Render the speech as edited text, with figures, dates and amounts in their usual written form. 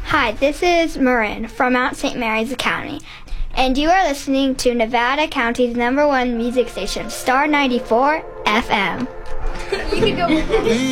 Hi, this is Marin from Mount St. Mary's Academy, and you are listening to Nevada County's #1 music station, Star 94 FM. You can go.